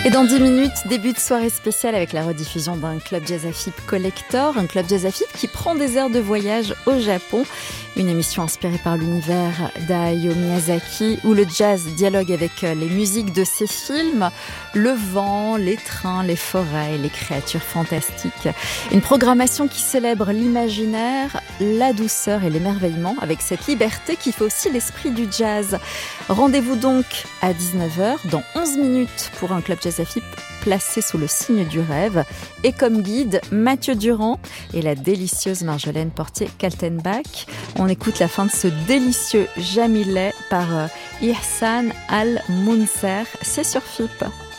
Et dans 10 minutes, début de soirée spéciale avec la rediffusion d'un Club Jazz AFIP Collector, un Club Jazz AFIP qui prend des airs de voyage au Japon. Une émission inspirée par l'univers d'Hayao Miyazaki où le jazz dialogue avec les musiques de ses films, le vent, les trains, les forêts et les créatures fantastiques. Une programmation qui célèbre l'imaginaire, la douceur et l'émerveillement avec cette liberté qui fait aussi l'esprit du jazz. Rendez-vous donc à 19h dans 11 minutes pour un Club Jazz AFIP placé sous le signe du rêve. Et comme guide, Mathieu Durand et la délicieuse Marjolaine Portier-Kaltenbach. On écoute la fin de ce délicieux Jamileh par Ihsan Al-Mounser. C'est sur FIP.